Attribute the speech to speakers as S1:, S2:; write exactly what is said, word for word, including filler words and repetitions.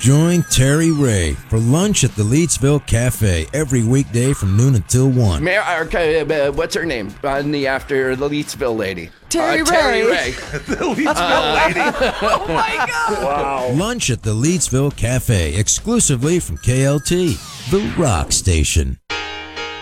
S1: Join Terry Ray for lunch at the Leetsville Cafe every weekday from noon until one.
S2: Mayor, okay, uh, what's her name on the after the Leetsville lady?
S3: Terry
S2: uh,
S3: Ray.
S2: Terry Ray.
S4: The Leetsville lady.
S3: Oh my God!
S4: Wow.
S1: Lunch at the Leetsville Cafe exclusively from K L T, the rock station.